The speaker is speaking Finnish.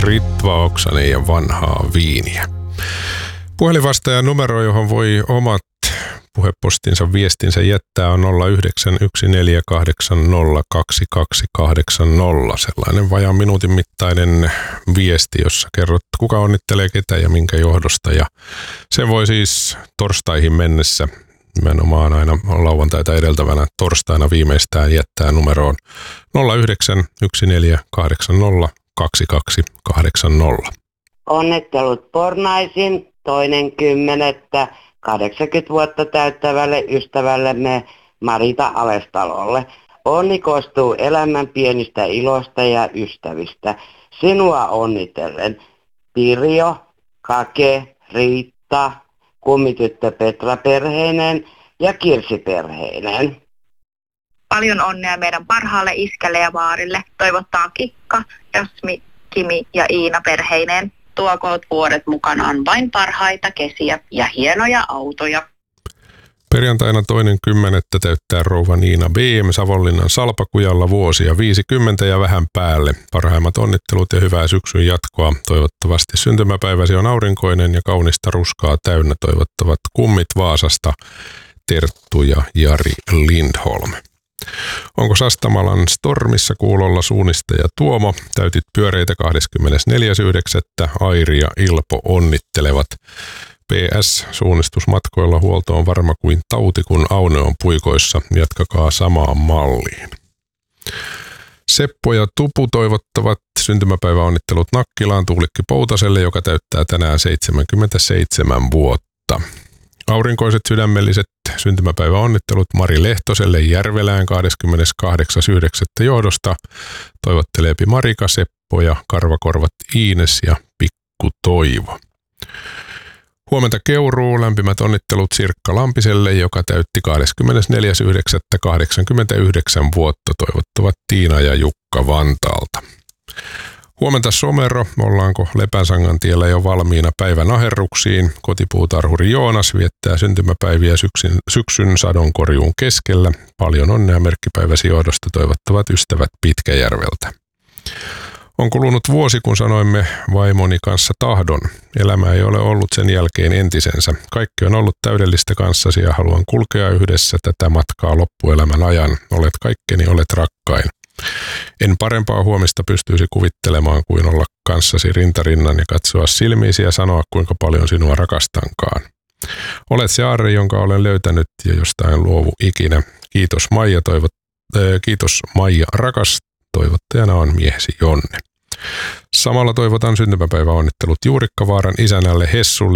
Ritva Oksanen ja vanhaa viiniä. Puhelinvastaajan numero, johon voi omat puhepostinsa viestinsä jättää on 0914802280. Sellainen vajaan minuutin mittainen viesti, jossa kerrot kuka onnittelee ketä ja minkä johdosta. Ja se voi siis torstaihin mennessä, nimenomaan aina lauantaita edeltävänä torstaina viimeistään jättää numeroon 0914802280. Onnittelut Pornaisin 2.10. 80 vuotta täyttävälle ystävällemme Marita Alestalolle. Onni koostuu elämän pienistä ilosta ja ystävistä. Sinua onnitellen Pirjo, Kake, Riitta, kummityttö Petra perheinen ja Kirsi perheinen. Paljon onnea meidän parhaalle iskälle ja vaarille. Toivottaa Kikka, Jasmi, Kimi ja Iina perheineen. Tuokoot vuodet mukanaan vain parhaita kesiä ja hienoja autoja. Perjantaina 2.10. täyttää rouva Niina B.M. Savonlinnan Salpakujalla vuosia 50 ja vähän päälle. Parhaimmat onnittelut ja hyvää syksyn jatkoa. Toivottavasti syntymäpäiväsi on aurinkoinen ja kaunista ruskaa täynnä. Toivottavat kummit Vaasasta Terttu ja Jari Lindholm. Onko Sastamalan Stormissa kuulolla suunnistaja Tuomo? Täytit pyöreitä 24.9. Airi ja Ilpo onnittelevat. PS. Suunnistusmatkoilla huolto on varma kuin tauti, kun Aune on puikoissa. Jatkakaa samaan malliin. Seppo ja Tupu toivottavat syntymäpäiväonnittelut Nakkilaan Tuulikki Poutaselle, joka täyttää tänään 77 vuotta. Aurinkoiset sydämelliset syntymäpäiväonnittelut Mari Lehtoselle Järvelään 28.9. johdosta. Toivotteleepi Marika, Seppo ja karvakorvat Iines ja Pikku Toivo. Huomenta Keuruu, lämpimät onnittelut Sirkka Lampiselle, joka täytti 24.9. 89 vuotta. Toivottavat Tiina ja Jukka Vantaalta. Huomenta Somero, ollaanko Lepänsangan tiellä jo valmiina päivän aherruksiin. Kotipuutarhuri Joonas viettää syntymäpäiviä syksyn sadonkorjuun keskellä. Paljon onnea merkkipäiväsi johdosta toivottavat ystävät Pitkäjärveltä. On kulunut vuosi, kun sanoimme vaimoni kanssa tahdon. Elämä ei ole ollut sen jälkeen entisensä. Kaikki on ollut täydellistä kanssasi ja haluan kulkea yhdessä tätä matkaa loppuelämän ajan. Olet kaikkeni, olet rakkain. En parempaa huomista pystyisi kuvittelemaan kuin olla kanssasi rintarinnan ja katsoa silmiisi ja sanoa, kuinka paljon sinua rakastankaan. Olet se aarre, jonka olen löytänyt ja josta en luovu ikinä. Kiitos Maija, kiitos Maija rakas. Toivottajana on miehesi Jonne. Samalla toivotan syntymäpäiväonnittelut Juurikkavaaran isänälle Hessulle